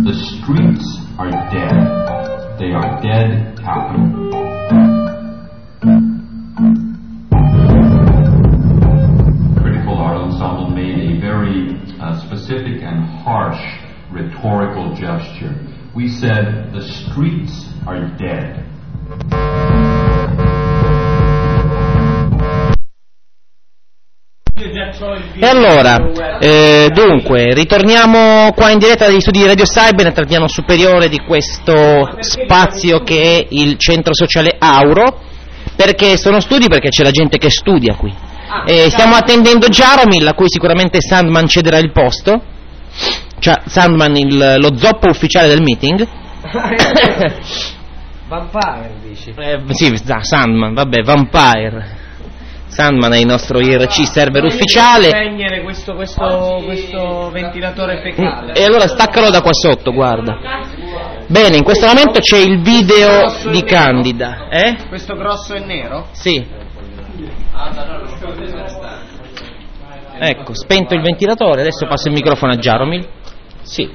The streets are dead. They are dead capital. Critical Art Ensemble made a very specific and harsh rhetorical gesture. We said, the streets are dead. E allora, dunque, ritorniamo qua in diretta dagli studi di Radio Cybernet al piano superiore di questo spazio che è il centro sociale Auro. Perché sono studi? Perché c'è la gente che studia qui. Stiamo attendendo Jaromil, a cui sicuramente Sandman cederà il posto. Cioè, Sandman, lo zoppo ufficiale del meeting. Vampire, dici? Sì, Sandman, vabbè, Vampire. Sandman è il nostro IRC server ufficiale. Spegnere questo ventilatore fecale. E allora staccalo da qua sotto, guarda. Bene, in questo momento c'è il video di Candida. Questo grosso e nero? Sì. Ecco, spento il ventilatore, adesso passo il microfono a Jaromil. Sì.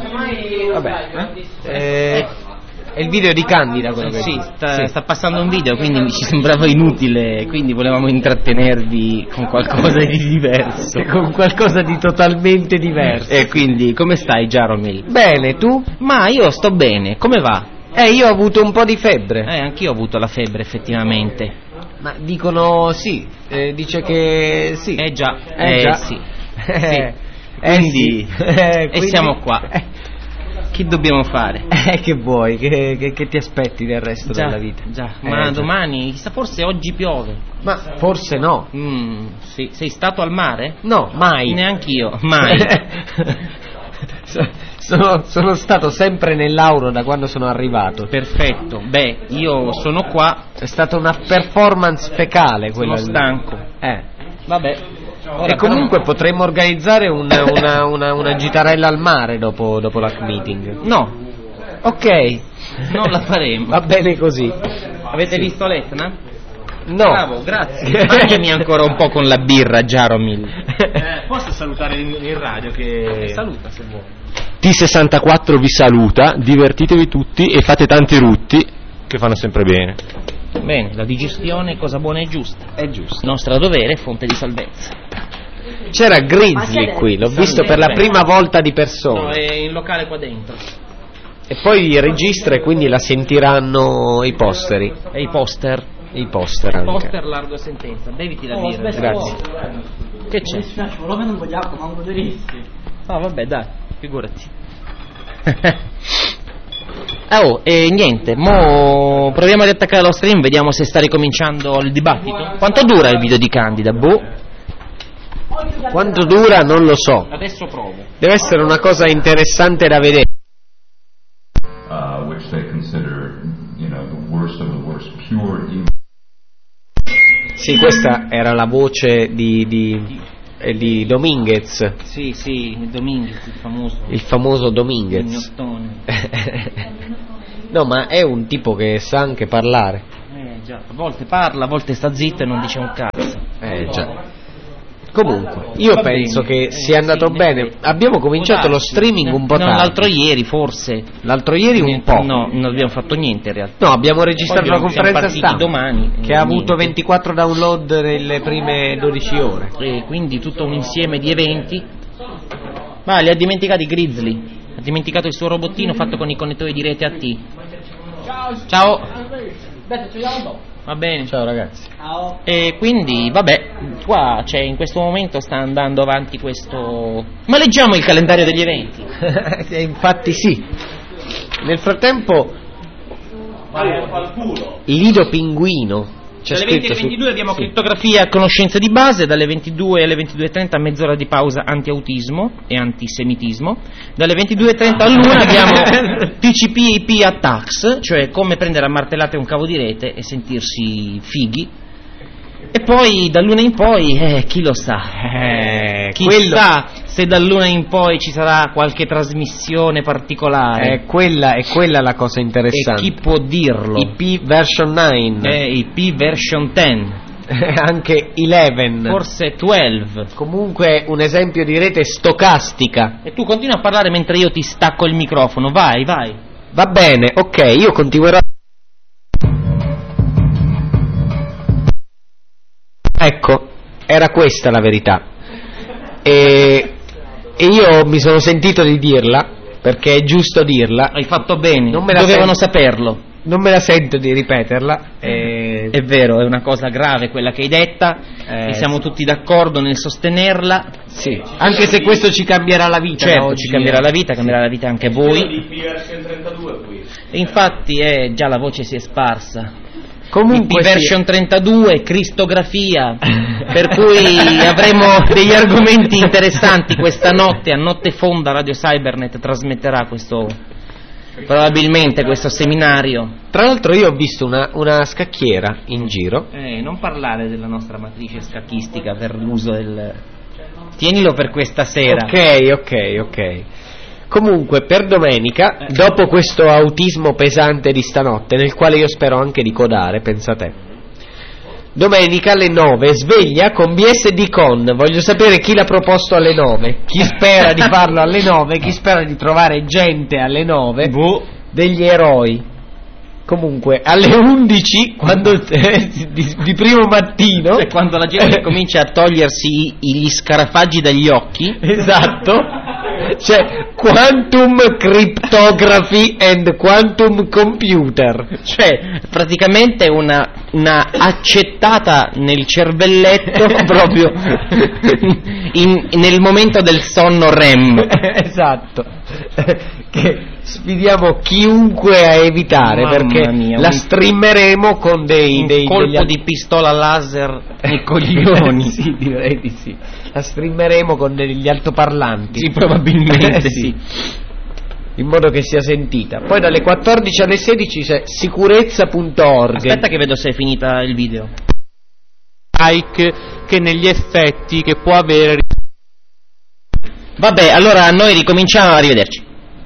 Vabbè. È il video di Candida quello che sì, sta passando un video, quindi ci sembrava inutile, quindi volevamo intrattenervi con qualcosa di diverso. Con qualcosa di totalmente diverso. E quindi, come stai, Jaromil? Bene, tu? Ma io sto bene, come va? Io ho avuto un po' di febbre. Anch'io ho avuto la febbre, effettivamente. Ma dicono sì, dice che sì. Già. Sì. Sì. Quindi, e siamo qua. Che dobbiamo fare? Che vuoi? Che ti aspetti del resto della vita? Già, ma domani, chissà, forse oggi piove. Ma forse no. Sì. Sei stato al mare? No, mai. Neanch'io, mai. Sono stato sempre nell'Auro da quando sono arrivato. Perfetto. Beh, io sono qua. È stata una performance fecale quella. Sono stanco. Vabbè. E comunque potremmo organizzare una gitarella al mare dopo l'hack meeting. No. Ok. Non la faremo. Va bene così. Avete visto l'Etna? No. Bravo, grazie. Mangiami ancora un po' con la birra, Jaromil. Posso salutare in radio che... Saluta se vuoi. T64 vi saluta, divertitevi tutti e fate tanti rutti che fanno sempre bene. Bene, la digestione è cosa buona e giusta. È giusto. Nostro dovere, fonte di salvezza. C'era Grizzly qui, l'ho visto per la prima volta di persona. No, è in locale qua dentro. E poi registra e quindi la sentiranno i posteri. E i poster. I poster anche. Poster largo sentenza. Beviti la birra. Grazie. Che c'è? Ah, vabbè, dai, figurati. E niente, mo proviamo ad attaccare lo stream, vediamo se sta ricominciando il dibattito. Quanto dura il video di Candida? Quanto dura non lo so. Adesso provo. Deve essere una cosa interessante da vedere. Which they consider, the worst of the worst, pure evil. Sì, questa era la voce di Dominguez. Sì, Dominguez, il famoso Dominguez. No, ma è un tipo che sa anche parlare. Già, a volte parla, a volte sta zitto e non dice un cazzo. Già. Comunque, io penso che sia andato bene. Abbiamo cominciato lo streaming un po' tardi. L'altro ieri forse. L'altro ieri un po'. No, non abbiamo fatto niente in realtà. No, abbiamo registrato la conferenza stampa domani, che ha avuto 24 download nelle prime 12 ore. E quindi tutto un insieme di eventi. Ma li ha dimenticati Grizzly. Ha dimenticato il suo robottino fatto con i connettori di rete AT. Ciao. Va bene. Ciao ragazzi. E quindi vabbè, qua in questo momento sta andando avanti questo. Ma leggiamo il calendario degli eventi. Infatti sì. Nel frattempo Lido Pinguino. Dalle 20 alle 22 abbiamo crittografia e conoscenza di base, dalle 22 alle 22:30 mezz'ora di pausa anti-autismo e antisemitismo, dalle 22:30 all'1 abbiamo TCP/IP attacks, cioè come prendere a martellate un cavo di rete e sentirsi fighi, e poi dall'una in poi chi lo sa, chissà se dall'una in poi ci sarà qualche trasmissione particolare. È quella la cosa interessante. E chi può dirlo? IP version 9. IP version 10. anche 11, forse 12. Comunque un esempio di rete stocastica. E tu continua a parlare mentre io ti stacco il microfono, vai. Va bene, ok, io continuerò. Ecco, era questa la verità. E io mi sono sentito di dirla, perché è giusto dirla. Hai fatto bene, dovevano saperlo. Non me la sento di ripeterla. È vero, è una cosa grave quella che hai detta, e siamo tutti d'accordo nel sostenerla. Sì, anche se questo ci cambierà la vita. Certo, oggi, ci cambierà la vita, cambierà la vita anche a voi. E infatti già la voce si è sparsa. Comunque version 32, cristografia, per cui avremo degli argomenti interessanti questa notte. A notte fonda Radio Cybernet trasmetterà probabilmente questo seminario. Tra l'altro io ho visto una scacchiera in giro. Non parlare della nostra matrice scacchistica per l'uso del... Tienilo per questa sera. Ok. Comunque per domenica, dopo questo autismo pesante di stanotte, nel quale io spero anche di codare, pensa te, domenica alle 9 sveglia con BSD Con. Voglio sapere chi l'ha proposto alle 9, chi spera di farlo alle 9, chi spera di trovare gente alle 9, degli eroi. Comunque alle 11 quando di primo mattino, quando la gente comincia a togliersi gli scarafaggi dagli occhi. Esatto. C'è quantum cryptography and quantum computer, cioè praticamente una accettata nel cervelletto proprio nel momento del sonno REM. Esatto. Che sfidiamo chiunque a evitare. Mamma perché mia, la streameremo con dei colpo di pistola laser nei coglioni. Sì, direi di sì. La streameremo con degli altoparlanti. Sì, probabilmente sì. In modo che sia sentita. Poi dalle 14 alle 16 c'è sicurezza.org. Aspetta che vedo se è finita il video. Che negli effetti che può avere. Vabbè, allora noi ricominciamo, arrivederci.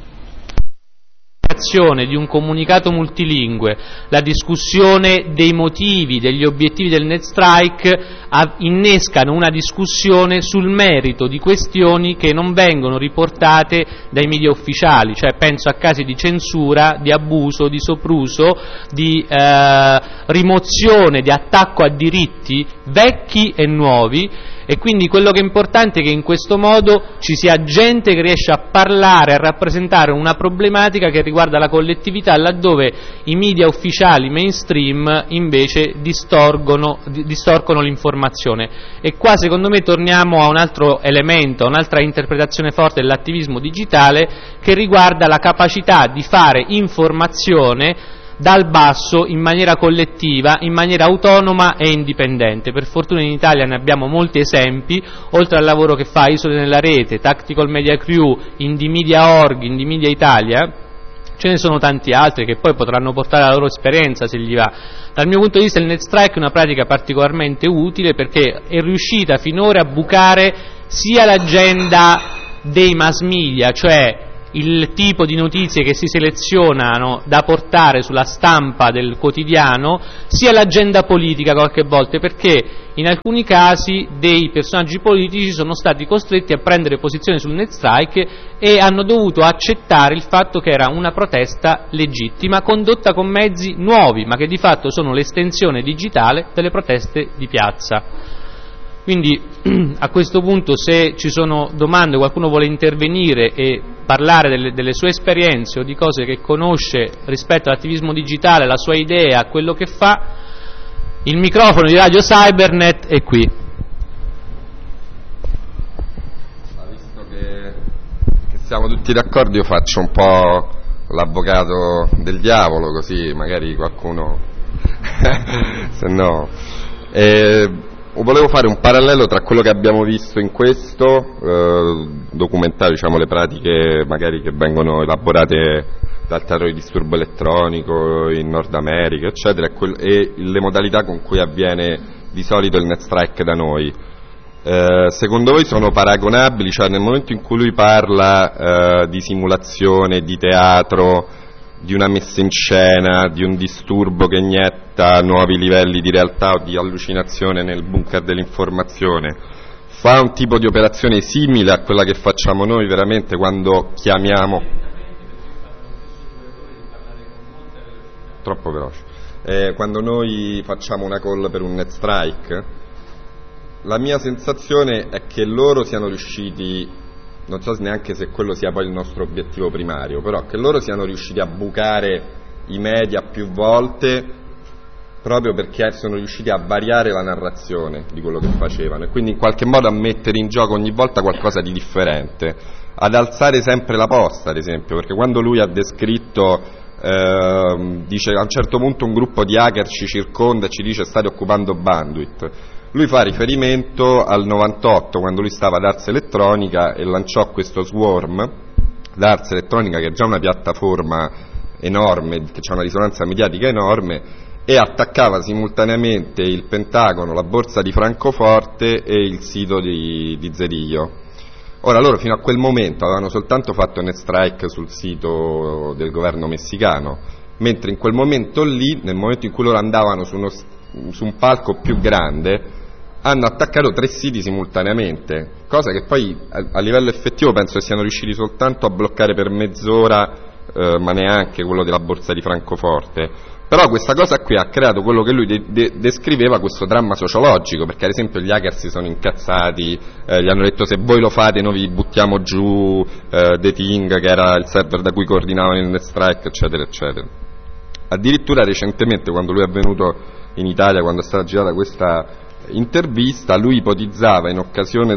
Di un comunicato multilingue, la discussione dei motivi, degli obiettivi del NetStrike innescano una discussione sul merito di questioni che non vengono riportate dai media ufficiali, cioè penso a casi di censura, di abuso, di sopruso, di rimozione, di attacco a diritti vecchi e nuovi. E quindi quello che è importante è che in questo modo ci sia gente che riesce a parlare, a rappresentare una problematica che riguarda la collettività, laddove i media ufficiali mainstream invece distorcono l'informazione. E qua secondo me torniamo a un altro elemento, a un'altra interpretazione forte dell'attivismo digitale, che riguarda la capacità di fare informazione dal basso, in maniera collettiva, in maniera autonoma e indipendente. Per fortuna in Italia ne abbiamo molti esempi, oltre al lavoro che fa Isole nella Rete, Tactical Media Crew, Indymedia.org, Indymedia Italia, ce ne sono tanti altri che poi potranno portare la loro esperienza se gli va. Dal mio punto di vista il NetStrike è una pratica particolarmente utile perché è riuscita finora a bucare sia l'agenda dei mass media, cioè il tipo di notizie che si selezionano da portare sulla stampa del quotidiano, sia l'agenda politica qualche volta, perché in alcuni casi dei personaggi politici sono stati costretti a prendere posizione sul NetStrike e hanno dovuto accettare il fatto che era una protesta legittima condotta con mezzi nuovi, ma che di fatto sono l'estensione digitale delle proteste di piazza. Quindi a questo punto, se ci sono domande, qualcuno vuole intervenire e parlare delle sue esperienze o di cose che conosce rispetto all'attivismo digitale, la sua idea, quello che fa, il microfono di Radio Cybernet è qui. Visto che siamo tutti d'accordo, io faccio un po' l'avvocato del diavolo, così magari qualcuno se no. Volevo fare un parallelo tra quello che abbiamo visto in questo, documentare, diciamo, le pratiche magari che vengono elaborate dal teatro di disturbo elettronico in Nord America, eccetera, e le modalità con cui avviene di solito il NetStrike da noi. Secondo voi sono paragonabili? Cioè nel momento in cui lui parla di simulazione, di teatro, di una messa in scena, di un disturbo che inietta nuovi livelli di realtà o di allucinazione nel bunker dell'informazione. Fa un tipo di operazione simile a quella che facciamo noi veramente quando chiamiamo... Troppo veloce. Quando noi facciamo una call per un NetStrike, la mia sensazione è che loro siano riusciti, non so neanche se quello sia poi il nostro obiettivo primario, però che loro siano riusciti a bucare i media più volte proprio perché sono riusciti a variare la narrazione di quello che facevano e quindi in qualche modo a mettere in gioco ogni volta qualcosa di differente, ad alzare sempre la posta, ad esempio, perché quando lui ha descritto dice a un certo punto un gruppo di hacker ci circonda e ci dice state occupando bandwidth, lui fa riferimento al 98 quando lui stava ad Ars Elettronica e lanciò questo Swarm da Ars Elettronica, che è già una piattaforma enorme, che ha una risonanza mediatica enorme, e attaccava simultaneamente il Pentagono, la borsa di Francoforte e il sito di Zedillo. Ora, loro fino a quel momento avevano soltanto fatto NetStrike sul sito del governo messicano, mentre in quel momento lì, nel momento in cui loro andavano su un palco più grande, hanno attaccato 3 siti simultaneamente, cosa che poi a livello effettivo penso che siano riusciti soltanto a bloccare per mezz'ora, ma neanche quello della borsa di Francoforte. Però questa cosa qui ha creato quello che lui descriveva, questo dramma sociologico, perché ad esempio gli hacker si sono incazzati, gli hanno detto se voi lo fate noi vi buttiamo giù The Thing, che era il server da cui coordinavano il NetStrike, eccetera eccetera. Addirittura recentemente, quando lui è venuto in Italia, quando è stata girata questa intervista, lui ipotizzava in occasione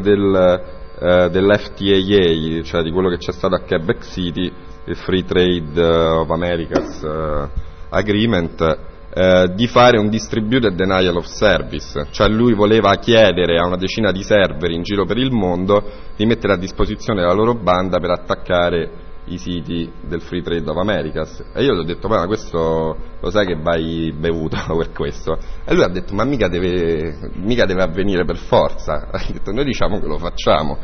dell'FTAA, cioè di quello che c'è stato a Quebec City, il Free Trade of Americas Agreement, di fare un distributed denial of service, cioè lui voleva chiedere a una decina di server in giro per il mondo di mettere a disposizione la loro banda per attaccare i siti del Free Trade of Americas. E io gli ho detto ma questo lo sai che vai bevuto per questo? E lui ha detto ma mica deve avvenire per forza. Ha detto noi diciamo che lo facciamo.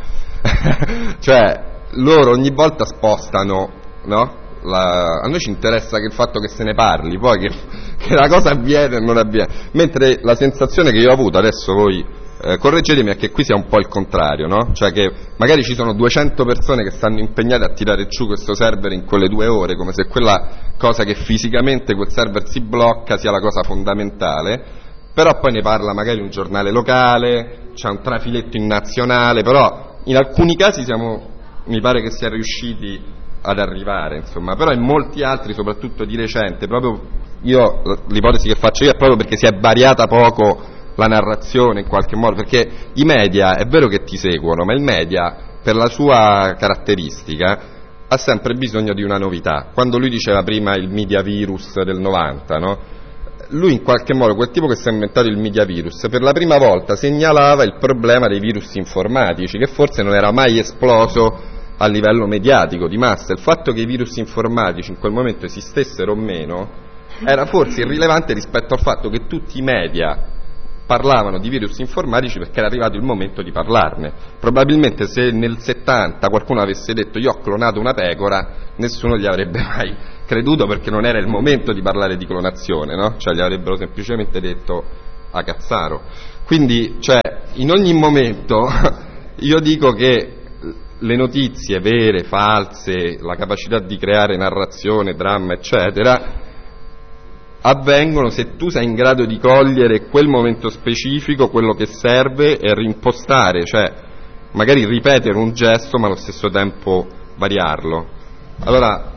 Cioè loro ogni volta spostano, no? A noi ci interessa che il fatto che se ne parli, poi che la cosa avviene o non avviene, mentre la sensazione che io ho avuto, adesso voi correggetemi, è che qui sia un po' il contrario, no? Cioè che magari ci sono 200 persone che stanno impegnate a tirare giù questo server in quelle 2 ore, come se quella cosa che fisicamente quel server si blocca sia la cosa fondamentale, però poi ne parla magari un giornale locale, c'è un trafiletto in nazionale, però in alcuni casi mi pare che sia riusciti ad arrivare, insomma, però in molti altri, soprattutto di recente, proprio l'ipotesi che faccio io è proprio perché si è variata poco la narrazione in qualche modo, perché i media è vero che ti seguono, ma il media per la sua caratteristica ha sempre bisogno di una novità. Quando lui diceva prima il media virus del 90, no? Lui in qualche modo, quel tipo che si è inventato il media virus, per la prima volta segnalava il problema dei virus informatici, che forse non era mai esploso a livello mediatico di massa. Il fatto che i virus informatici in quel momento esistessero o meno era forse irrilevante rispetto al fatto che tutti i media parlavano di virus informatici perché era arrivato il momento di parlarne. Probabilmente se nel 70 qualcuno avesse detto io ho clonato una pecora, nessuno gli avrebbe mai creduto, perché non era il momento di parlare di clonazione, no? Cioè gli avrebbero semplicemente detto a cazzaro. Quindi, cioè, in ogni momento io dico che le notizie vere, false, la capacità di creare narrazione, dramma, eccetera, avvengono se tu sei in grado di cogliere quel momento specifico, quello che serve, e rimpostare, cioè magari ripetere un gesto ma allo stesso tempo variarlo. Allora,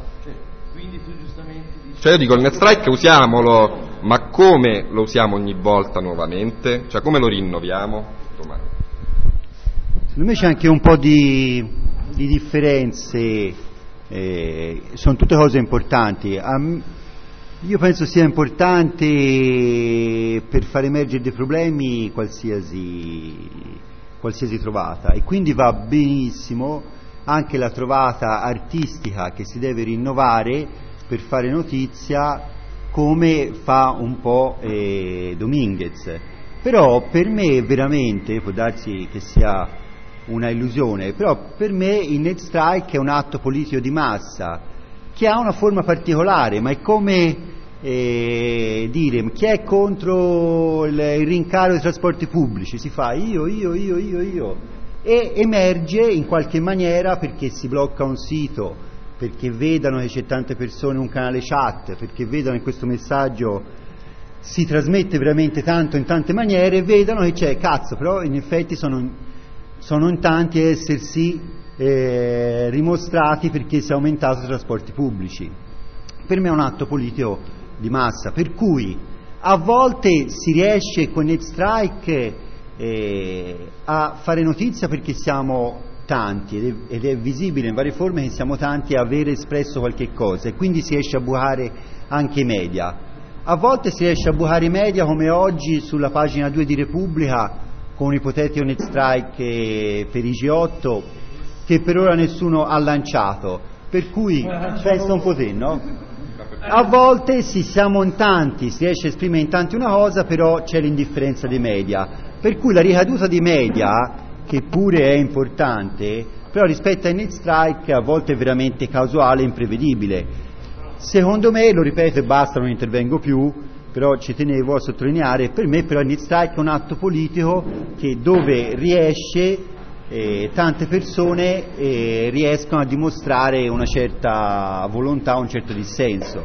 cioè io dico il NetStrike usiamolo, ma come lo usiamo ogni volta nuovamente? Cioè come lo rinnoviamo? Domani. Secondo me c'è anche un po' di differenze, sono tutte cose importanti. Io penso sia importante per far emergere dei problemi qualsiasi trovata, e quindi va benissimo anche la trovata artistica che si deve rinnovare per fare notizia, come fa un po' Dominguez. Però per me veramente, può darsi che sia una illusione, però per me il NetStrike è un atto politico di massa, che ha una forma particolare, ma è come dire chi è contro il rincaro dei trasporti pubblici, si fa io, e emerge in qualche maniera perché si blocca un sito, perché vedano che c'è tante persone, un canale chat, perché vedano che questo messaggio si trasmette veramente tanto in tante maniere, vedano che c'è, cazzo, però in effetti sono in tanti a essersi rimostrati perché si è aumentato i trasporti pubblici. Per me è un atto politico di massa, per cui a volte si riesce con NetStrike a fare notizia perché siamo tanti ed è visibile in varie forme che siamo tanti a aver espresso qualche cosa, e quindi si riesce a bucare anche i media. A volte si riesce a bucare i media, come oggi sulla pagina 2 di Repubblica con un ipotetico NetStrike per i G8 che per ora nessuno ha lanciato, per cui resta un po' te, no? A volte siamo in tanti, si riesce a esprimere in tanti una cosa, però c'è l'indifferenza dei media, per cui la ricaduta dei media, che pure è importante, però rispetto ai NetStrike a volte è veramente casuale e imprevedibile. Secondo me, lo ripeto e basta, non intervengo più, però ci tenevo a sottolineare, per me però il NetStrike è un atto politico dove riesce, tante persone riescono a dimostrare una certa volontà, un certo dissenso,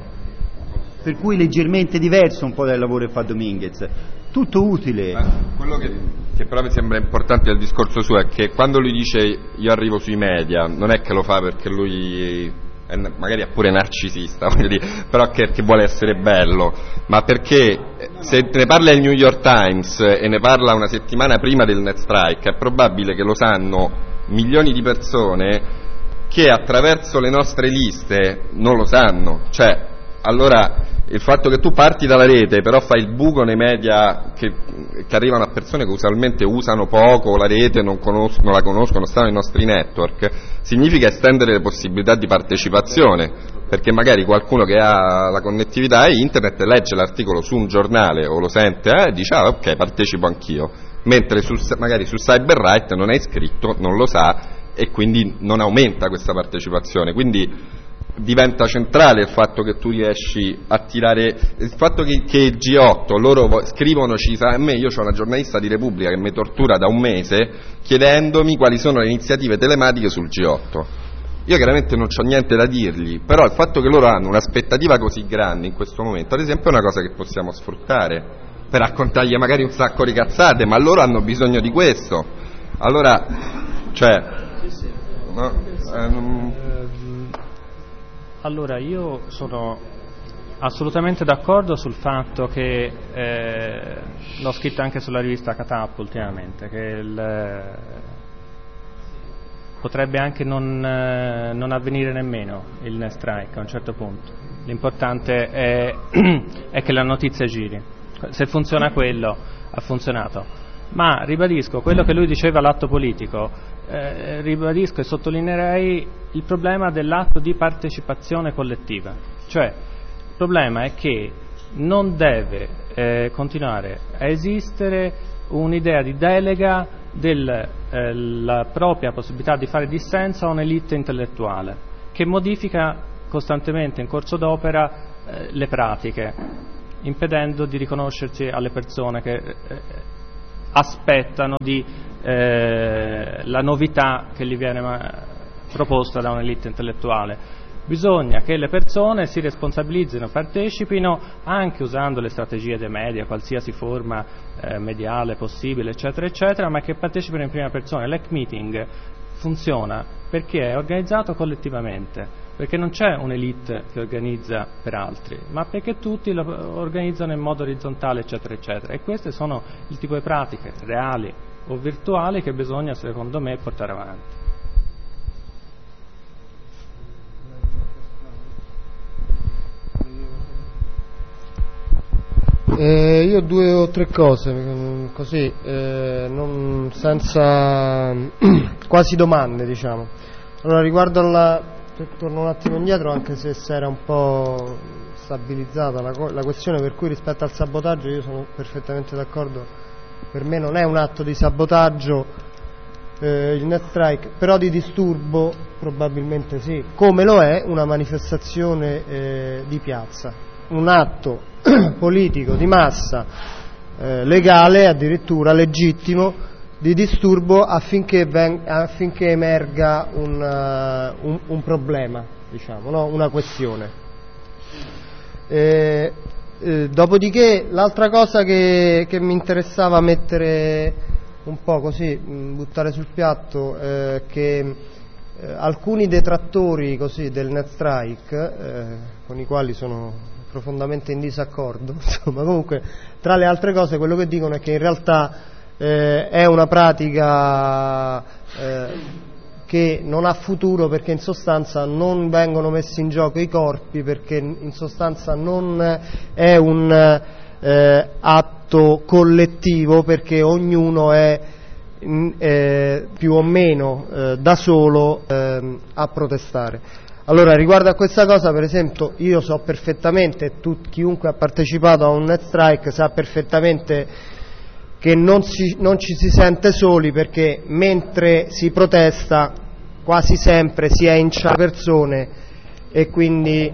per cui leggermente diverso un po' dal lavoro che fa Dominguez, tutto utile. Quello che però mi sembra importante del discorso suo è che quando lui dice io arrivo sui media, non è che lo fa perché lui magari è pure narcisista, voglio dire, però che vuole essere bello, ma perché se ne parla il New York Times e ne parla una settimana prima del NetStrike, è probabile che lo sanno milioni di persone che attraverso le nostre liste non lo sanno. Cioè, allora il fatto che tu parti dalla rete però fai il buco nei media che arrivano a persone che usualmente usano poco la rete, non la conoscono, stanno nei nostri network, significa estendere le possibilità di partecipazione, perché magari qualcuno che ha la connettività a internet legge l'articolo su un giornale o lo sente e dice ok, partecipo anch'io, mentre magari su Cyberright non è iscritto, non lo sa e quindi non aumenta questa partecipazione. Quindi diventa centrale il fatto che tu riesci a tirare, il fatto che il G8 loro scrivono, a me, io ho una giornalista di Repubblica che mi tortura da un mese chiedendomi quali sono le iniziative telematiche sul G8. Io chiaramente non c'ho niente da dirgli, però il fatto che loro hanno un'aspettativa così grande in questo momento, ad esempio, è una cosa che possiamo sfruttare per raccontargli magari un sacco di cazzate, ma loro hanno bisogno di questo. Allora, cioè, no, Allora, io sono assolutamente d'accordo sul fatto che, l'ho scritto anche sulla rivista Catap ultimamente, che potrebbe anche non avvenire nemmeno il NetStrike a un certo punto. L'importante è che la notizia giri. Se funziona quello, ha funzionato. Ma ribadisco, quello che lui diceva l'atto politico, ribadisco e sottolineerei il problema dell'atto di partecipazione collettiva. Cioè, il problema è che non deve continuare a esistere un'idea di delega della propria possibilità di fare dissenso a un'elite intellettuale che modifica costantemente in corso d'opera le pratiche, impedendo di riconoscersi alle persone che aspettano la novità che gli viene proposta da un'elite intellettuale. Bisogna che le persone si responsabilizzino, partecipino anche usando le strategie dei media, qualsiasi forma mediale possibile, eccetera, eccetera, ma che partecipino in prima persona. L'hack meeting funziona perché è organizzato collettivamente, perché non c'è un'elite che organizza per altri, ma perché tutti lo organizzano in modo orizzontale, eccetera, eccetera. E queste sono il tipo di pratiche reali o virtuali che bisogna, secondo me, portare avanti. Io 2 o 3 cose, così, senza quasi domande, diciamo. Allora, riguardo torno un attimo indietro, anche se si era un po' stabilizzata la questione, per cui rispetto al sabotaggio io sono perfettamente d'accordo. Per me non è un atto di sabotaggio il net strike, però di disturbo probabilmente sì, come lo è una manifestazione di piazza, un atto politico di massa, legale, addirittura legittimo, di disturbo affinché emerga un problema, diciamo, no? Una questione. Dopodiché l'altra cosa che mi interessava mettere un po' così, buttare sul piatto, che alcuni detrattori così del net strike, con i quali sono profondamente in disaccordo, insomma, comunque tra le altre cose quello che dicono è che in realtà è una pratica che non ha futuro, perché in sostanza non vengono messi in gioco i corpi, perché in sostanza non è un atto collettivo, perché ognuno è più o meno da solo a protestare. Allora, riguardo a questa cosa, per esempio, io so perfettamente, chiunque ha partecipato a un net strike sa perfettamente che non ci si sente soli, perché mentre si protesta quasi sempre si è in persone e quindi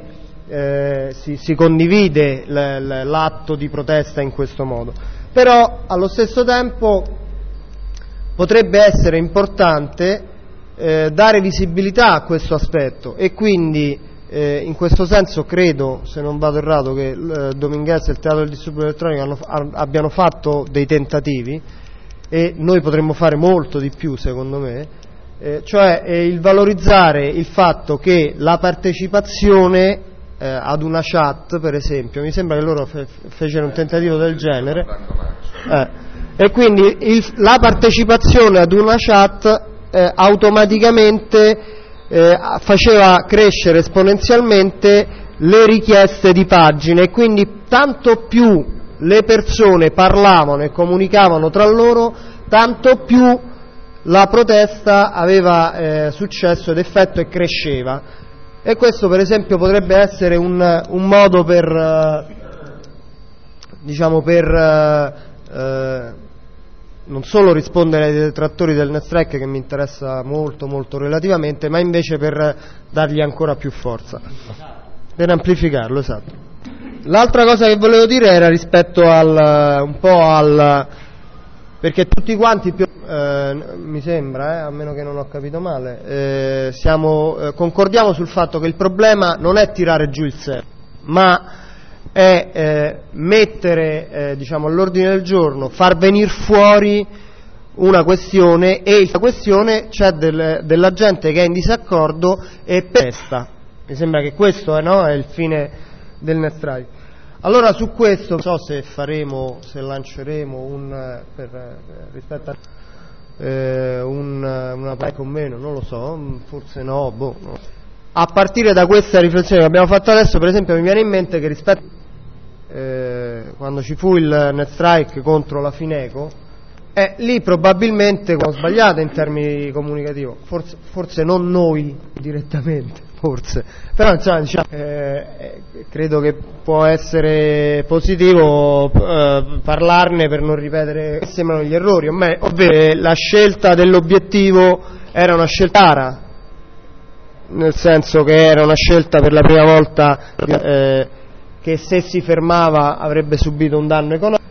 si condivide l'atto di protesta in questo modo. Però allo stesso tempo potrebbe essere importante dare visibilità a questo aspetto, e quindi in questo senso credo, se non vado errato, che Dominguez e il Teatro del Disturbo Elettronico abbiano fatto dei tentativi, e noi potremmo fare molto di più, secondo me, cioè il valorizzare il fatto che la partecipazione ad una chat, per esempio, mi sembra che loro fecero un tentativo del genere, e quindi la partecipazione ad una chat automaticamente faceva crescere esponenzialmente le richieste di pagine, e quindi tanto più le persone parlavano e comunicavano tra loro, tanto più la protesta aveva successo ed effetto e cresceva. E questo, per esempio, potrebbe essere un modo per non solo rispondere ai detrattori del net strike, che mi interessa molto molto relativamente, ma invece per dargli ancora più forza, per amplificarlo, esatto. L'altra cosa che volevo dire era rispetto perché tutti quanti mi sembra, a meno che non ho capito male, concordiamo sul fatto che il problema non è tirare giù il SER, ma è mettere all'ordine del giorno, far venire fuori una questione, e la questione c'è della gente che è in disaccordo e protesta. Mi sembra che questo è il fine del net strike. Allora, su questo non so se lanceremo rispetto a una strike o meno, non lo so, forse no. A partire da questa riflessione che abbiamo fatto adesso, per esempio, mi viene in mente che rispetto quando ci fu il net strike contro la Fineco, lì probabilmente ho sbagliato in termini comunicativi, forse non noi direttamente, forse, però insomma, credo che può essere positivo parlarne per non ripetere che sembrano gli errori, ovvero la scelta dell'obiettivo era una scelta chiara, nel senso che era una scelta per la prima volta che se si fermava avrebbe subito un danno economico,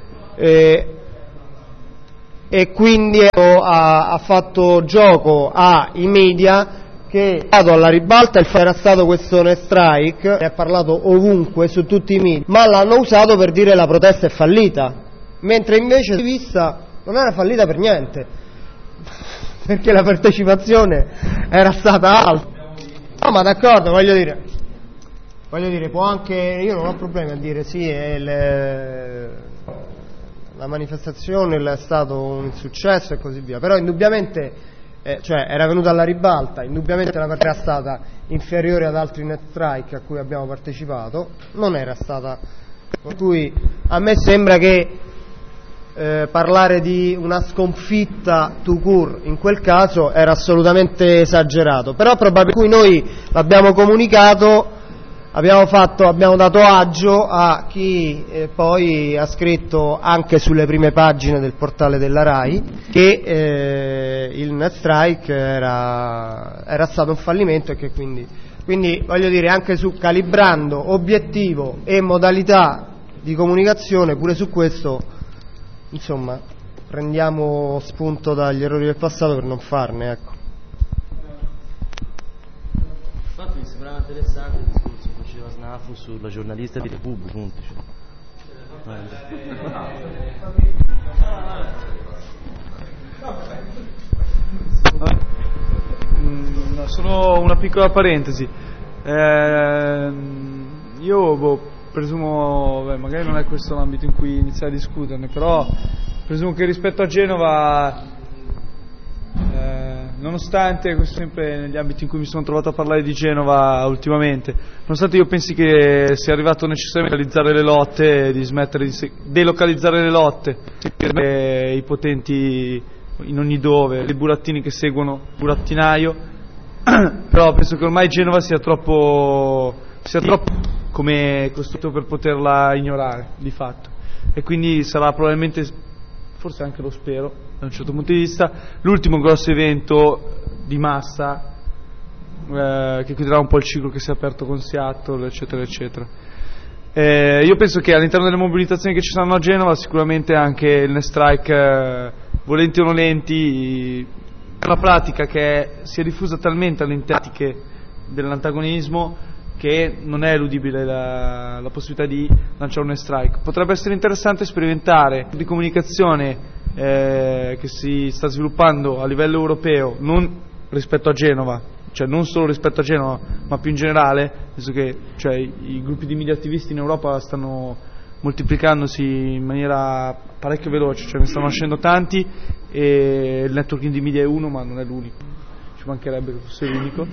e quindi ha fatto gioco ai media, che è stato alla ribalta era stato questo net strike, ne ha parlato ovunque su tutti i media, ma l'hanno usato per dire la protesta è fallita, mentre invece di vista non era fallita per niente, perché la partecipazione era stata alta. No, ma d'accordo, voglio dire, può anche, io non ho problemi a dire sì, la manifestazione è stato un successo e così via, però indubbiamente era venuta alla ribalta, indubbiamente la partita era stata inferiore ad altri net strike a cui abbiamo partecipato, non era stata, per cui a me sembra che parlare di una sconfitta tout court in quel caso era assolutamente esagerato, però probabilmente noi l'abbiamo comunicato abbiamo dato agio a chi poi ha scritto anche sulle prime pagine del portale della RAI che il net strike era stato un fallimento e che quindi voglio dire, anche su calibrando obiettivo e modalità di comunicazione, pure su questo insomma prendiamo spunto dagli errori del passato per non farne, ecco. Infatti mi sembrava interessante il discorso che faceva Snafu sulla giornalista di Repubblica, solo una piccola parentesi. Io presumo, magari non è questo l'ambito in cui iniziare a discuterne, però presumo che rispetto a Genova, nonostante, questo sempre negli ambiti in cui mi sono trovato a parlare di Genova ultimamente, nonostante io pensi che sia arrivato necessariamente a realizzare le lotte, di smettere di delocalizzare le lotte, i potenti in ogni dove, i burattini che seguono il burattinaio, però penso che ormai Genova sia troppo come costrutto per poterla ignorare di fatto, e quindi sarà probabilmente, forse anche lo spero da un certo punto di vista, l'ultimo grosso evento di massa che chiuderà un po' il ciclo che si è aperto con Seattle, eccetera eccetera. Io penso che all'interno delle mobilitazioni che ci saranno a Genova sicuramente anche il net strike, volenti o nolenti, è una pratica che si è diffusa talmente all'interno dell'antagonismo che non è eludibile la possibilità di lanciare un net strike. Potrebbe essere interessante sperimentare di comunicazione che si sta sviluppando a livello europeo, non rispetto a Genova, cioè non solo rispetto a Genova, ma più in generale, visto che i gruppi di media attivisti in Europa stanno moltiplicandosi in maniera parecchio veloce, cioè ne stanno nascendo tanti, e il networking di media è uno, ma non è l'unico, ci mancherebbe che fosse l'unico.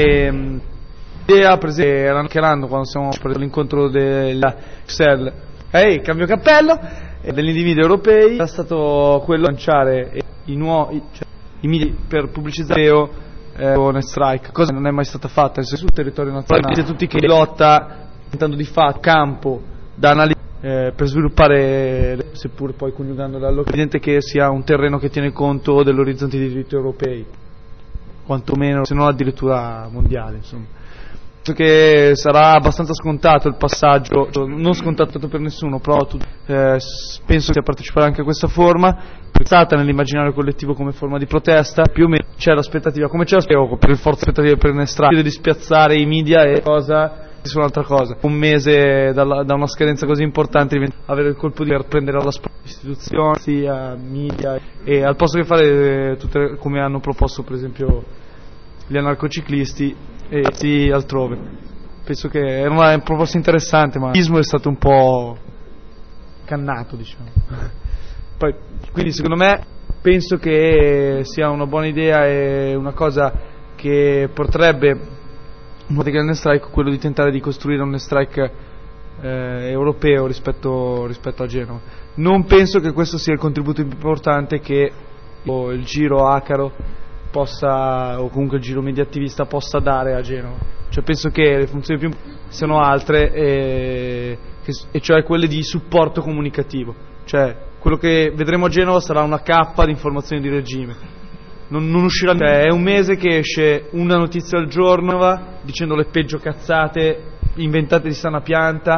L'idea, per esempio, era anche l'anno quando siamo all'incontro della Excel, cambio cappello, degli individui europei, era stato quello di lanciare i media per pubblicizzare net strike, cosa che non è mai stata fatta sul territorio nazionale. Tutti che lotta diventando di fatto campo da analizzare per sviluppare, seppur poi coniugandola all'occhio, è evidente che sia un terreno che tiene conto dell'orizzonte di diritti europei, quantomeno, se non addirittura mondiale, insomma. Penso che sarà abbastanza scontato il passaggio, non scontato per nessuno, però penso che partecipare anche a questa forma, pensata nell'immaginario collettivo come forma di protesta. Più o meno c'è l'aspettativa, come c'è l'aspettativa per il forza aspettativa per Nestra, di spiazzare i media e su un'altra cosa. Un mese da una scadenza così importante, avere il colpo di prendere alla istituzioni, sia media, e al posto che fare tutte come hanno proposto per esempio gli anarcociclisti e sì altrove. Penso che era una proposta interessante, ma l'ismo è stato un po' cannato, diciamo. Poi, quindi secondo me penso che sia una buona idea e una cosa che porterebbe il net strike, quello di tentare di costruire un net strike europeo rispetto a Genova. Non penso che questo sia il contributo più importante che il giro acaro possa, o comunque il giro mediattivista possa dare a Genova. Cioè penso che le funzioni più siano altre, e cioè quelle di supporto comunicativo. Cioè quello che vedremo a Genova sarà una cappa di informazioni di regime. Non uscirà, è un mese che esce una notizia al giorno dicendo le peggio cazzate inventate di sana pianta,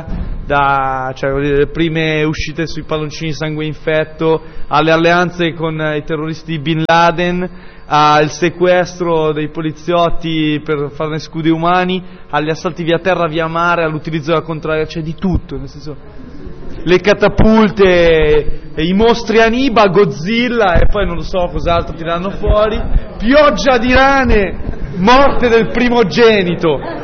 le prime uscite sui palloncini di sangue infetto, alle alleanze con i terroristi di Bin Laden, al sequestro dei poliziotti per farne scudi umani, agli assalti via terra, via mare, all'utilizzo della contraria, c'è di tutto, nel senso, le catapulte, i mostri Aniba, Godzilla e poi non lo so cos'altro tireranno fuori, pioggia di rane, morte del primogenito.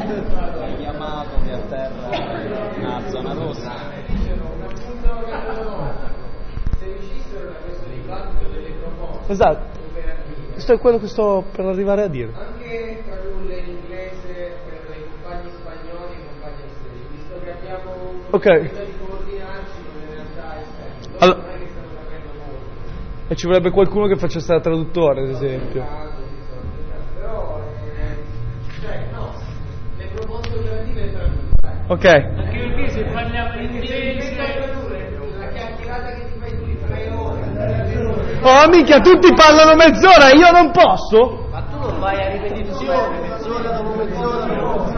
Esatto, questo è quello che sto per arrivare a dire. Anche tradurle in inglese per i compagni spagnoli e i compagni esteri, visto che abbiamo possibilità di coordinarci con le realtà esterne. Allora, non è che stiamo capendo molto. E ci vorrebbe qualcuno che facesse da traduttore, ad esempio. Però, le proposte operative Ok. Perché se parliamo in inglese... Oh minchia, tutti parlano mezz'ora e io non posso? Ma tu non vai a ripetizione, mezz'ora dopo mezz'ora.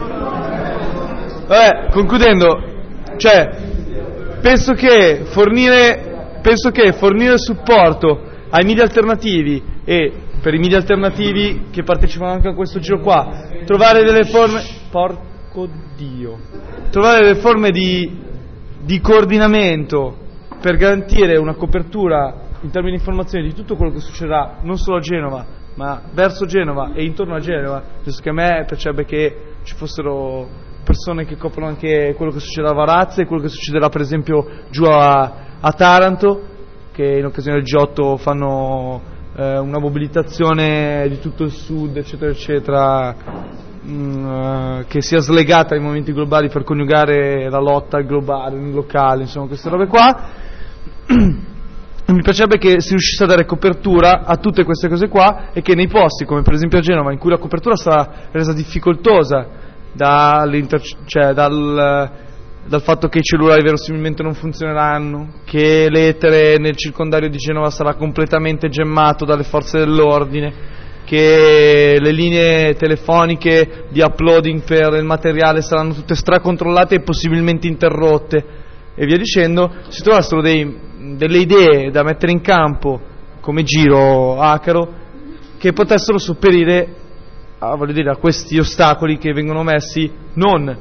Concludendo, cioè, penso che fornire supporto ai media alternativi e per i media alternativi che partecipano anche a questo giro qua, trovare delle forme, trovare delle forme di coordinamento per garantire una copertura in termini di informazioni di tutto quello che succederà non solo a Genova ma verso Genova e intorno a Genova, penso che a me piacerebbe che ci fossero persone che coprono anche quello che succederà a Varazze e quello che succederà per esempio giù a Taranto, che in occasione del G8 fanno una mobilitazione di tutto il sud eccetera eccetera, che sia slegata ai momenti globali per coniugare la lotta al globale, nel locale, insomma queste robe qua. Mi piacerebbe che si riuscisse a dare copertura a tutte queste cose qua e che nei posti come per esempio a Genova, in cui la copertura sarà resa difficoltosa dal fatto che i cellulari verosimilmente non funzioneranno, che l'etere nel circondario di Genova sarà completamente gemmato dalle forze dell'ordine, che le linee telefoniche di uploading per il materiale saranno tutte stracontrollate e possibilmente interrotte e via dicendo, si trovassero delle idee da mettere in campo come giro acaro che potessero sopperire a questi ostacoli che vengono messi non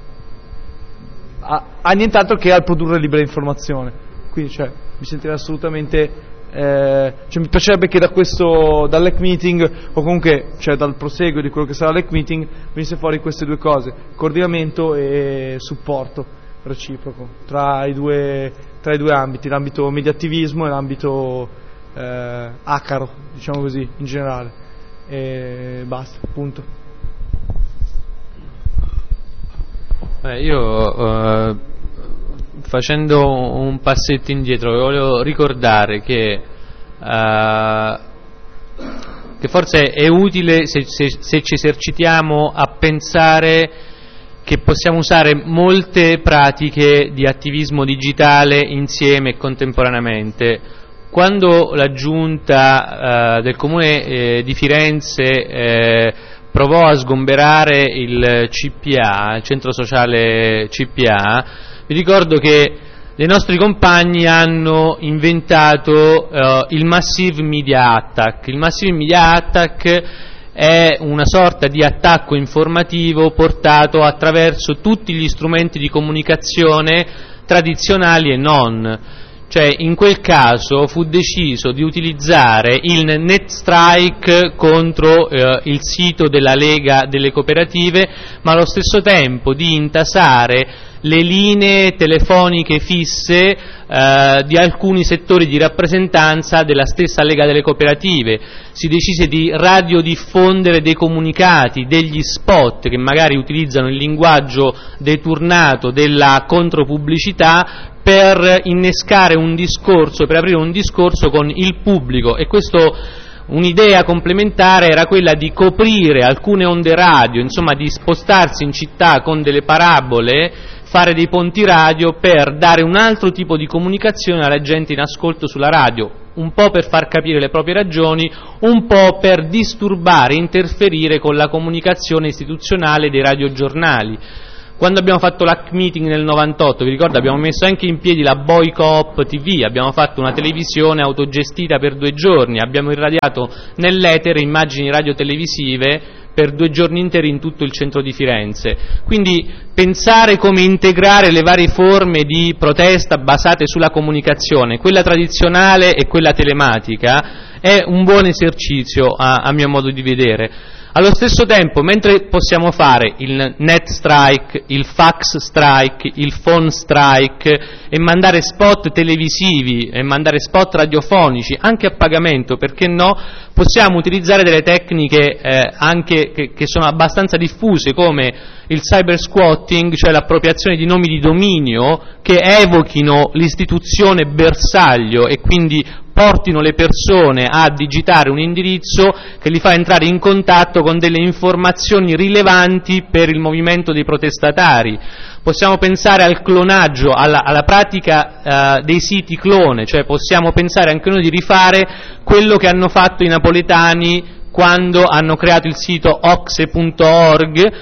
a nient'altro che al produrre libera informazione. Quindi mi sentirei assolutamente mi piacerebbe che dall'EC meeting o comunque dal proseguo di quello che sarà l'EC meeting venisse fuori queste due cose: coordinamento e supporto reciproco tra i due ambiti, l'ambito mediattivismo e l'ambito acaro, diciamo così, in generale. E basta, punto. Io facendo un passetto indietro volevo ricordare che forse è utile se ci esercitiamo a pensare che possiamo usare molte pratiche di attivismo digitale insieme e contemporaneamente. Quando la giunta del Comune di Firenze provò a sgomberare il CPA, il centro sociale CPA, vi ricordo che dei nostri compagni hanno inventato il Massive Media Attack. Il Massive Media Attack è una sorta di attacco informativo portato attraverso tutti gli strumenti di comunicazione tradizionali e non. Cioè, in quel caso fu deciso di utilizzare il NetStrike contro il sito della Lega delle Cooperative, ma allo stesso tempo di intasare le linee telefoniche fisse di alcuni settori di rappresentanza della stessa Lega delle Cooperative. Si decise di radiodiffondere dei comunicati, degli spot che magari utilizzano il linguaggio deturnato della contropubblicità per innescare un discorso, per aprire un discorso con il pubblico, e questo, un'idea complementare era quella di coprire alcune onde radio, insomma di spostarsi in città con delle parabole, fare dei ponti radio per dare un altro tipo di comunicazione alla gente in ascolto sulla radio, un po' per far capire le proprie ragioni, un po' per disturbare, interferire con la comunicazione istituzionale dei radiogiornali. Quando abbiamo fatto l'hack meeting nel 98, vi ricordo, abbiamo messo anche in piedi la Boycop TV, abbiamo fatto una televisione autogestita per 2 giorni, abbiamo irradiato nell'etere immagini radiotelevisive per 2 giorni interi in tutto il centro di Firenze. Quindi pensare come integrare le varie forme di protesta basate sulla comunicazione, quella tradizionale e quella telematica, è un buon esercizio a mio modo di vedere. Allo stesso tempo, mentre possiamo fare il net strike, il fax strike, il phone strike e mandare spot televisivi e mandare spot radiofonici anche a pagamento, perché no, possiamo utilizzare delle tecniche anche che sono abbastanza diffuse, come il cyber squatting, cioè l'appropriazione di nomi di dominio che evochino l'istituzione bersaglio e quindi portino le persone a digitare un indirizzo che li fa entrare in contatto con delle informazioni rilevanti per il movimento dei protestatari. Possiamo pensare al clonaggio, alla pratica dei siti clone, cioè possiamo pensare anche noi di rifare quello che hanno fatto i napoletani quando hanno creato il sito oxe.org.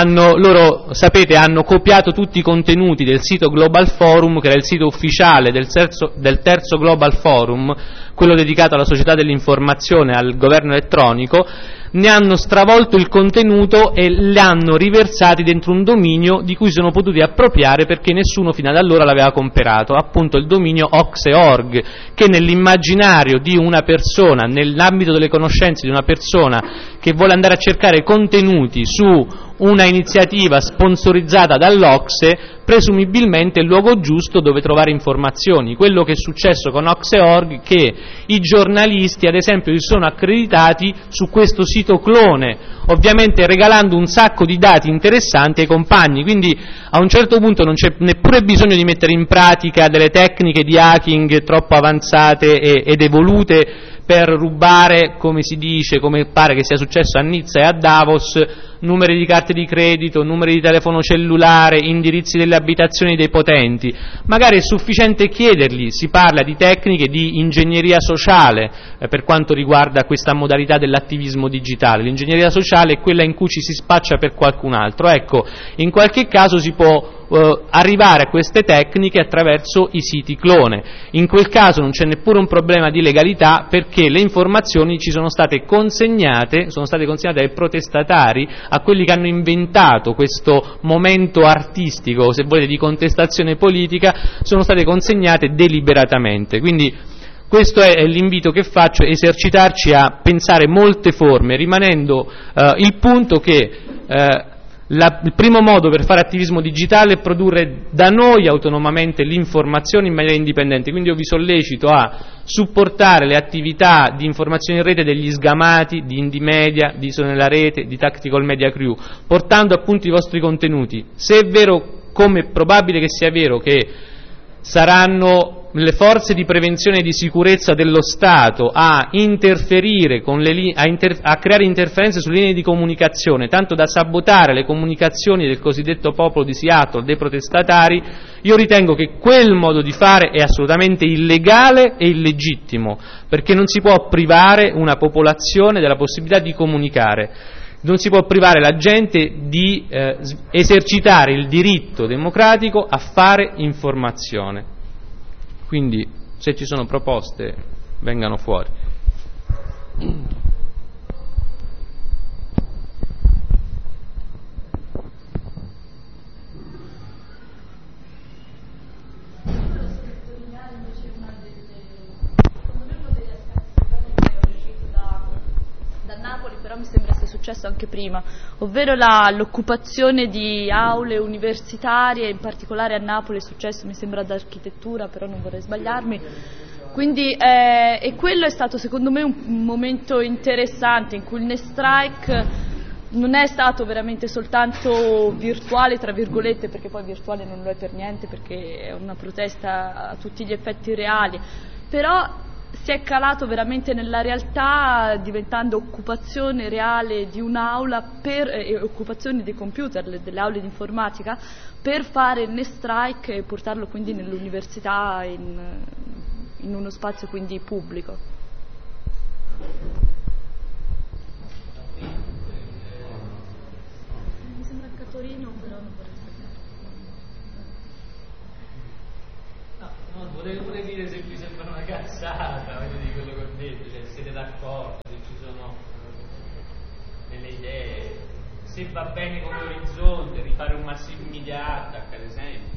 Loro, sapete, hanno copiato tutti i contenuti del sito Global Forum, che era il sito ufficiale del terzo Global Forum, quello dedicato alla società dell'informazione, al governo elettronico. Ne hanno stravolto il contenuto e li hanno riversati dentro un dominio di cui sono potuti appropriare perché nessuno fino ad allora l'aveva comprato, appunto il dominio oxe.org, che nell'immaginario di una persona, nell'ambito delle conoscenze di una persona che vuole andare a cercare contenuti su una iniziativa sponsorizzata dall'Ocse, presumibilmente è il luogo giusto dove trovare informazioni. Quello che è successo con Oxe.org è che i giornalisti, ad esempio, si sono accreditati su questo sito clone, ovviamente regalando un sacco di dati interessanti ai compagni, quindi a un certo punto non c'è neppure bisogno di mettere in pratica delle tecniche di hacking troppo avanzate ed evolute per rubare, come si dice, come pare che sia successo a Nizza e a Davos, numeri di carte di credito, numeri di telefono cellulare, indirizzi delle abitazioni dei potenti. Magari è sufficiente chiedergli. Si parla di tecniche di ingegneria sociale per quanto riguarda questa modalità dell'attivismo digitale. L'ingegneria sociale è quella in cui ci si spaccia per qualcun altro. Ecco, in qualche caso si può arrivare a queste tecniche attraverso i siti clone. In quel caso non c'è neppure un problema di legalità, perché le informazioni ci sono state consegnate ai protestatari, a quelli che hanno inventato questo momento artistico, se volete, di contestazione politica, sono state consegnate deliberatamente. Quindi questo è l'invito che faccio: esercitarci a pensare molte forme, rimanendo il punto che il primo modo per fare attivismo digitale è produrre da noi autonomamente l'informazione in maniera indipendente. Quindi io vi sollecito a supportare le attività di informazione in rete degli sgamati, di Indie Media, di Sono nella Rete, di Tactical Media Crew, portando appunto i vostri contenuti. Se è vero, come è probabile che sia vero, che saranno le forze di prevenzione e di sicurezza dello Stato a interferire a creare interferenze sulle linee di comunicazione, tanto da sabotare le comunicazioni del cosiddetto popolo di Seattle, dei protestatari, io ritengo che quel modo di fare è assolutamente illegale e illegittimo, perché non si può privare una popolazione della possibilità di comunicare. Non si può privare la gente di esercitare il diritto democratico a fare informazione. Quindi, se ci sono proposte, vengano fuori. Però mi sembra sia successo anche prima, ovvero l'occupazione di aule universitarie, in particolare a Napoli è successo, mi sembra, ad architettura, però non vorrei sbagliarmi. Quindi e quello è stato secondo me un momento interessante in cui il NetStrike non è stato veramente soltanto virtuale, tra virgolette, perché poi virtuale non lo è per niente, perché è una protesta a tutti gli effetti reali, però si è calato veramente nella realtà, diventando occupazione reale di un'aula occupazione dei computer, delle aule di informatica, per fare il NetStrike e portarlo quindi nell'università, in uno spazio quindi pubblico. Mi sembra anche a Torino, però non vorrei No, vorrei pure dire se vi sembra una cazzata, di quello che ho detto, cioè siete d'accordo, se ci sono delle idee, se va bene come orizzonte, rifare un massive media attack ad esempio.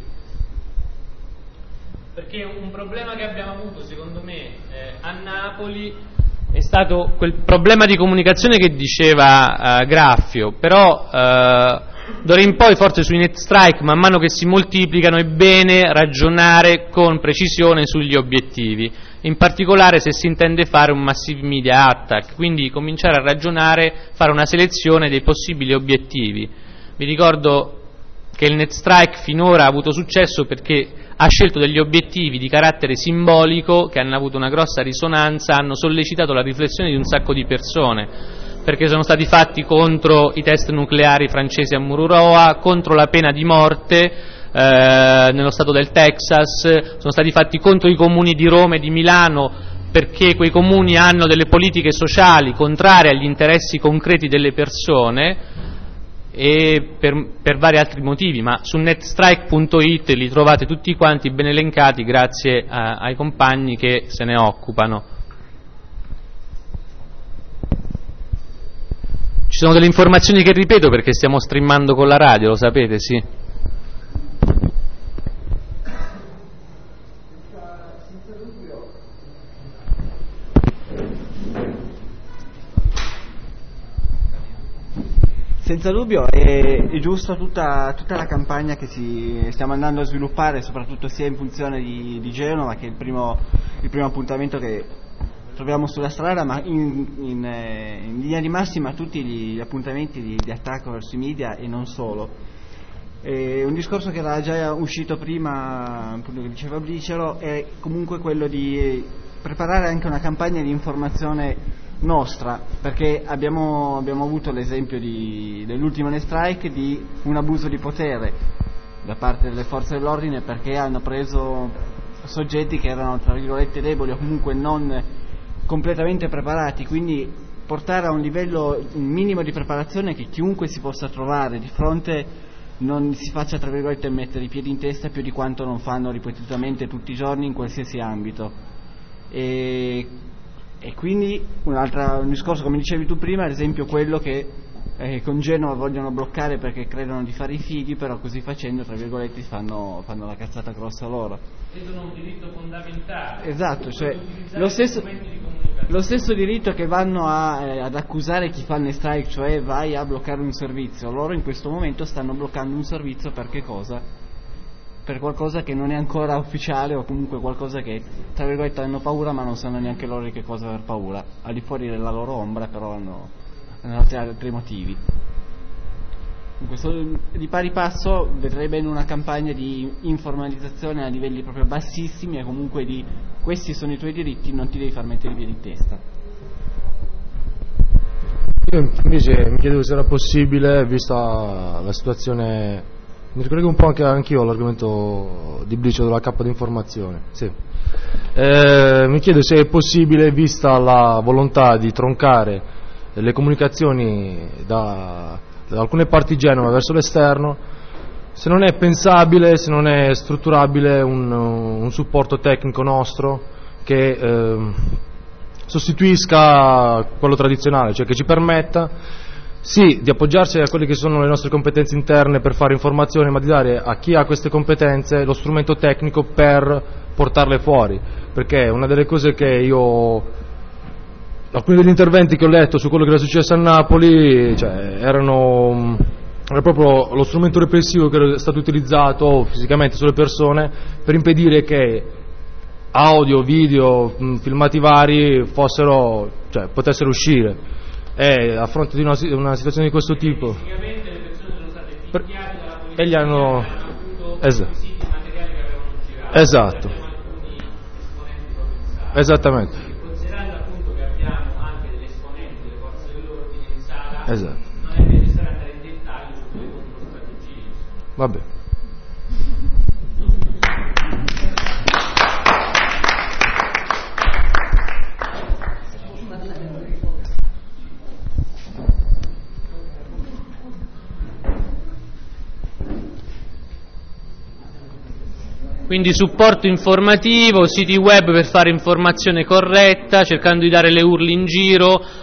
Perché un problema che abbiamo avuto secondo me a Napoli è stato quel problema di comunicazione che diceva Graffio, però d'ora in poi forse sui NetStrike, man mano che si moltiplicano, è bene ragionare con precisione sugli obiettivi, in particolare se si intende fare un massive media attack, quindi cominciare a ragionare, fare una selezione dei possibili obiettivi. Vi ricordo che il NetStrike finora ha avuto successo perché ha scelto degli obiettivi di carattere simbolico che hanno avuto una grossa risonanza, hanno sollecitato la riflessione di un sacco di persone, perché sono stati fatti contro i test nucleari francesi a Mururoa, contro la pena di morte nello stato del Texas, sono stati fatti contro i comuni di Roma e di Milano, perché quei comuni hanno delle politiche sociali contrarie agli interessi concreti delle persone, e per vari altri motivi, ma su netstrike.it li trovate tutti quanti ben elencati grazie ai compagni che se ne occupano. Ci sono delle informazioni che ripeto perché stiamo streamando con la radio, lo sapete, sì. Senza dubbio è giusta tutta la campagna che stiamo andando a sviluppare, soprattutto sia in funzione di Genova, che è il primo appuntamento che troviamo sulla strada, ma in linea di massima tutti gli appuntamenti di attacco verso i media e non solo. Un discorso che era già uscito prima, appunto, che diceva Bricero, è comunque quello di preparare anche una campagna di informazione nostra, perché abbiamo avuto l'esempio dell'ultimo strike di un abuso di potere da parte delle forze dell'ordine, perché hanno preso soggetti che erano tra virgolette deboli o comunque non completamente preparati, quindi portare a un livello minimo di preparazione che chiunque si possa trovare di fronte non si faccia tra virgolette mettere i piedi in testa più di quanto non fanno ripetutamente tutti i giorni in qualsiasi ambito. E quindi un discorso, come dicevi tu prima, ad esempio quello che con Genova vogliono bloccare perché credono di fare i fighi, però così facendo tra virgolette fanno la cazzata grossa loro. Vedono un diritto fondamentale. Esatto, cioè lo stesso diritto che vanno ad accusare chi fa il strike, cioè vai a bloccare un servizio. Loro in questo momento stanno bloccando un servizio per che cosa? Per qualcosa che non è ancora ufficiale, o comunque qualcosa che tra virgolette hanno paura, ma non sanno neanche loro di che cosa aver paura, al di fuori della loro ombra, però hanno altri motivi. In questo, di pari passo vedrei bene una campagna di informalizzazione a livelli proprio bassissimi, e comunque di questi sono i tuoi diritti, non ti devi far mettere i piedi in testa. Io invece mi chiedevo se era possibile, vista la situazione. Mi ricollego un po' anch'io all'argomento di Bricio della cappa di informazione. Sì. Mi chiedo se è possibile, vista la volontà di troncare le comunicazioni da alcune parti Genova verso l'esterno, se non è pensabile, se non è strutturabile un supporto tecnico nostro che sostituisca quello tradizionale, cioè che ci permetta sì, di appoggiarsi a quelle che sono le nostre competenze interne per fare informazione, ma di dare a chi ha queste competenze lo strumento tecnico per portarle fuori, perché una delle cose che alcuni degli interventi che ho letto su quello che era successo a Napoli, cioè, era proprio lo strumento repressivo che era stato utilizzato fisicamente sulle persone per impedire che audio, video, filmati vari potessero uscire. A fronte di una situazione di questo tipo e gli hanno esatto, esattamente, considerando appunto che abbiamo anche degli esponenti delle forze dell'ordine in sala, esatto. Non è necessario andare in dettaglio su quelle controstrategie. Vabbè. Quindi supporto informativo, siti web per fare informazione corretta, cercando di dare le URL in giro,